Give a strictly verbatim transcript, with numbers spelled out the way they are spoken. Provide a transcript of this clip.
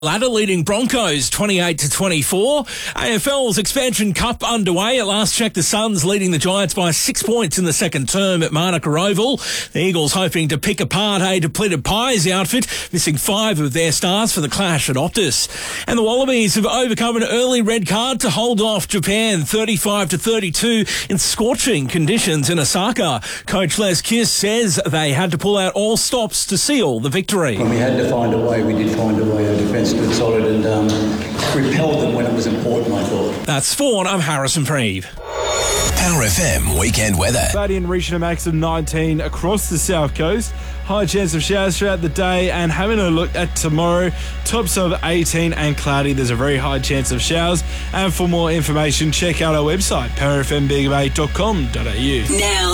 Ladder leading Broncos twenty-eight to twenty-four. A F L's Expansion Cup underway. At last check, the Suns leading the Giants by six points in the second term at Manuka Oval. The Eagles hoping to pick apart a depleted Pies outfit, missing five of their stars for the clash at Optus. And the Wallabies have overcome an early red card to hold off Japan thirty-five to thirty-two in scorching conditions in Osaka. Coach Les Kiss says they had to pull out all stops to seal the victory. When we had to find a way, we did find a way. Our defence stood solid and um, repelled them when it was important, I thought. That's Spawn. I'm Harrison Preeve. Power F M weekend weather. Cloudy and reaching a max of nineteen across the south coast. High chance of showers throughout the day, and having a look at tomorrow, tops of eighteen and cloudy. There's a very high chance of showers. And for more information, check out our website, power f m big bay dot com dot a u. Now.